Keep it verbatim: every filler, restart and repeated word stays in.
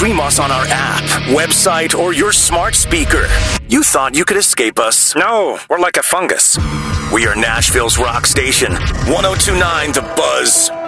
Stream us on our app, website, or your smart speaker. You thought you could escape us? No, we're like a fungus. We are Nashville's rock station, one oh two point nine The Buzz.